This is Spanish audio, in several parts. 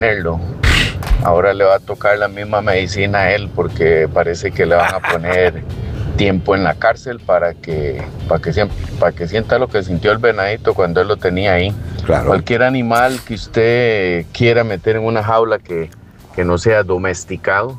tenerlo. Ahora le va a tocar la misma medicina a él porque parece que le van a poner tiempo en la cárcel para que sienta lo que sintió el venadito cuando él lo tenía ahí. Claro. Cualquier animal que usted quiera meter en una jaula que no sea domesticado,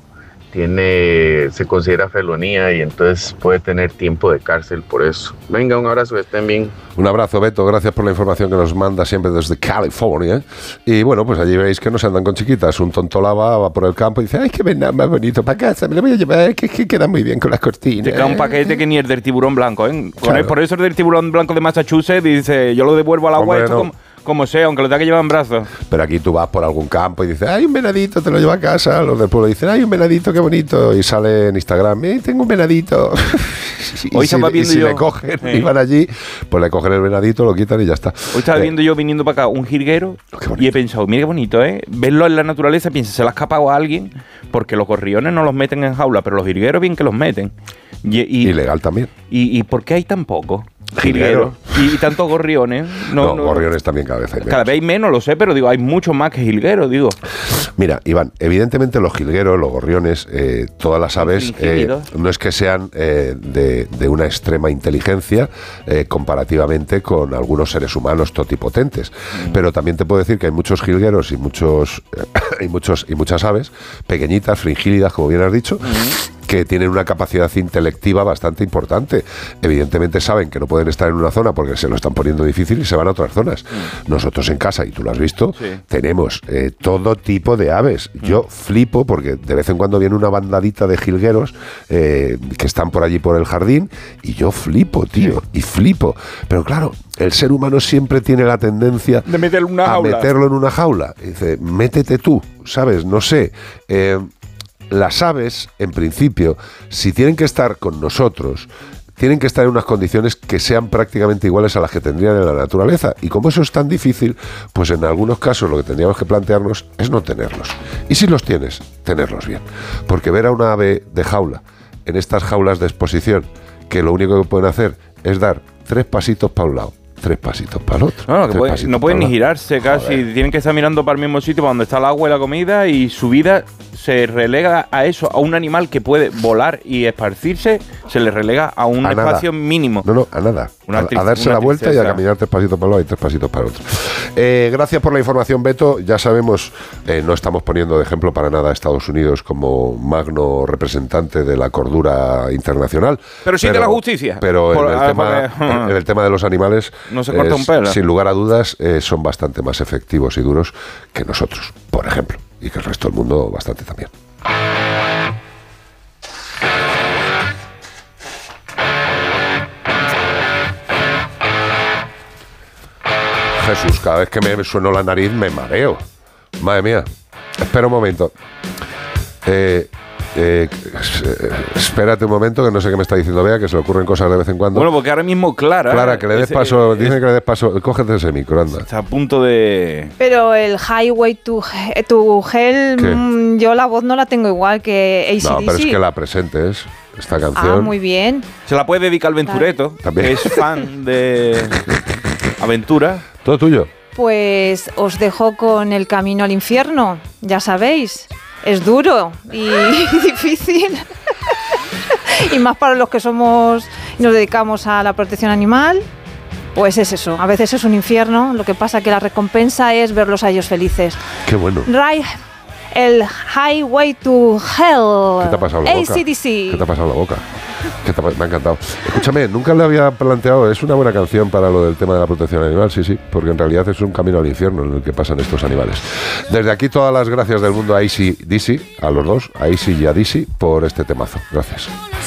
se considera felonía y entonces puede tener tiempo de cárcel por eso. Venga, un abrazo, que estén bien. Un abrazo, Beto, gracias por la información que nos manda siempre desde California. Y bueno, pues allí veis que no se andan con chiquitas. Un tontolaba va por el campo y dice, ay, qué venado más bonito para casa, me lo voy a llevar, que queda muy bien con las cortinas. Te cae un paquete que ni el del tiburón blanco, ¿eh? Claro. Por eso el del tiburón blanco de Massachusetts dice, yo lo devuelvo al agua, esto como sea, aunque lo tenga que llevar en brazos. Pero aquí tú vas por algún campo y dices, hay un venadito, te lo llevo a casa. Los del pueblo dicen, hay un venadito, qué bonito. Y sale en Instagram, tengo un venadito. Hoy estaba viendo yo. Le cogen y van allí, pues le cogen el venadito, lo quitan y ya está. Hoy estaba viendo yo viniendo para acá un jilguero y he pensado, mira qué bonito, ¿eh? Verlo en la naturaleza, piensa, se lo ha escapado a alguien, porque los gorriones no los meten en jaula, pero los jilgueros bien que los meten. Ilegal también. ¿Y por qué hay tan pocos jilgueros y tantos gorriones? No, gorriones también cada vez hay menos. Cada vez hay menos, lo sé, pero digo, hay mucho más que jilgueros, digo. Mira, Iván, evidentemente los jilgueros, los gorriones, todas las aves, no es que sean de una extrema inteligencia comparativamente con algunos seres humanos totipotentes, pero también te puedo decir que hay muchos jilgueros y muchas aves pequeñitas, fringílidas, como bien has dicho, que tienen una capacidad intelectiva bastante importante. Evidentemente saben que no pueden estar en una zona porque se lo están poniendo difícil y se van a otras zonas. Nosotros en casa, y tú lo has visto, tenemos todo tipo de aves. Yo flipo porque de vez en cuando viene una bandadita de jilgueros que están por allí por el jardín y yo flipo, tío, y flipo. Pero claro, el ser humano siempre tiene la tendencia de meterlo en una jaula. Y dice, métete tú, ¿sabes? No sé. Las aves, en principio, si tienen que estar con nosotros, tienen que estar en unas condiciones que sean prácticamente iguales a las que tendrían en la naturaleza. Y como eso es tan difícil, pues en algunos casos lo que tendríamos que plantearnos es no tenerlos. Y si los tienes, tenerlos bien. Porque ver a una ave de jaula, en estas jaulas de exposición, que lo único que pueden hacer es dar 3 pasitos para un lado, 3 pasitos para el otro. No pueden ni girarse casi. Joder. Tienen que estar mirando para el mismo sitio, para donde está el agua y la comida, y su vida se relega a eso, a un animal que puede volar y esparcirse, se le relega a un espacio mínimo. No, a nada. A darse la vuelta y a caminar 3 pasitos para el lado y 3 pasitos para el otro. Gracias por la información, Beto. Ya sabemos, no estamos poniendo de ejemplo para nada a Estados Unidos como magno representante de la cordura internacional. Pero sí de la justicia. Pero en el tema de los animales, no se corta un pelo. Sin lugar a dudas, son bastante más efectivos y duros que nosotros, por ejemplo. Y que el resto del mundo bastante también. Jesús, cada vez que me sueno la nariz me mareo. Madre mía. Espera un momento. Espérate un momento, que no sé qué me está diciendo Bea, que se le ocurren cosas de vez en cuando. Bueno, porque ahora mismo Clara, que le des paso, dicen que le des paso. Cógete ese micro, anda. Está a punto de... Pero el Highway to Hell, yo la voz no la tengo igual que AC/DC. No, pero es que la presentes, esta canción. Ah, muy bien. Se la puede dedicar al Ventureto, que es fan de aventura. Todo tuyo. Pues os dejo con El camino al infierno, ya sabéis. Es duro y difícil. Y más para los que nos dedicamos a la protección animal, pues es eso. A veces es un infierno, lo que pasa que la recompensa es verlos a ellos felices. Qué bueno. El Highway to Hell. ¿Qué te ha pasado la boca? AC/DC. ¿Qué te ha pasado la boca? Me ha encantado. Escúchame, nunca le había planteado, es una buena canción para lo del tema de la protección animal, sí, porque en realidad es un camino al infierno en el que pasan estos animales. Desde aquí todas las gracias del mundo a AC/DC, a los dos, a AC y a DC, por este temazo. Gracias.